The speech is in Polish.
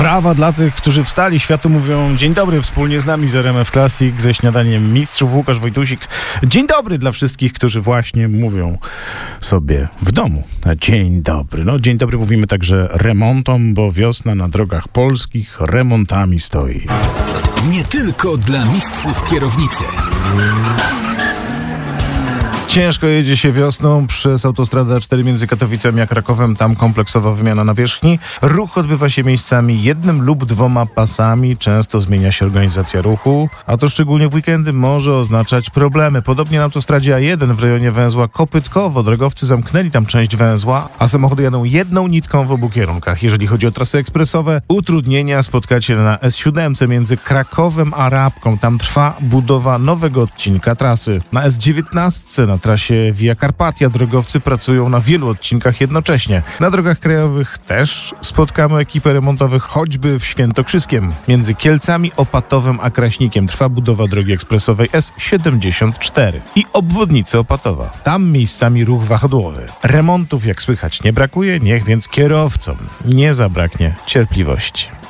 Brawa dla tych, którzy wstali. Światu mówią dzień dobry wspólnie z nami z RMF Classic, ze śniadaniem mistrzów. Łukasz Wojtusik. Dzień dobry dla wszystkich, którzy właśnie mówią sobie w domu. Dzień dobry. No, dzień dobry mówimy także remontom, bo wiosna na drogach polskich remontami stoi. Nie tylko dla mistrzów kierownicy. Ciężko jedzie się wiosną przez autostradę A4 między Katowicami a Krakowem. Tam kompleksowa wymiana nawierzchni. Ruch odbywa się miejscami jednym lub dwoma pasami. Często zmienia się organizacja ruchu, a to szczególnie w weekendy może oznaczać problemy. Podobnie na autostradzie A1 w rejonie węzła Kopytkowo. Drogowcy zamknęli tam część węzła, a samochody jadą jedną nitką w obu kierunkach. Jeżeli chodzi o trasy ekspresowe, utrudnienia spotkacie na S7 między Krakowem a Rabką. Tam trwa budowa nowego odcinka trasy. Na S19 na trasie Via Carpatia drogowcy pracują na wielu odcinkach jednocześnie. Na drogach krajowych też spotkamy ekipę remontowych, choćby w Świętokrzyskiem. Między Kielcami, Opatowem a Kraśnikiem trwa budowa drogi ekspresowej S74 i obwodnicy Opatowa. Tam miejscami ruch wahadłowy. Remontów, jak słychać, nie brakuje, niech więc kierowcom nie zabraknie cierpliwości.